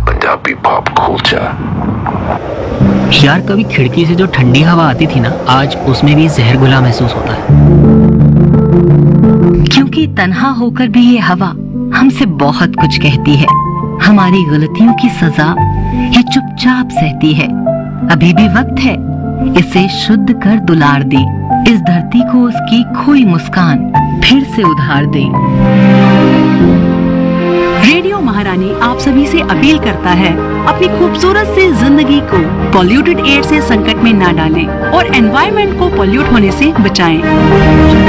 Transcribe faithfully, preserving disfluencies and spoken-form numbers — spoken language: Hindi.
Punjabi pop culture. यार कभी खिड़की से जो ठंडी हवा आती थी ना, आज उसमें भी जहर घुला महसूस होता है। क्योंकि तन्हा होकर भी ये हवा हमसे बहुत कुछ कहती है। हमारी गलतियों की सजा ये चुपचाप सहती है। अभी भी वक्त है, इसे शुद्ध कर दुलार दे। इस धरती को उसकी खोई मुस्कान फिर से उधार दे। रेडियो महारानी आप सभी से अपील करता है, अपनी खूबसूरत सी जिंदगी को पॉल्यूटेड एयर से संकट में ना डालें और एनवायरनमेंट को पॉल्यूट होने से बचाएं।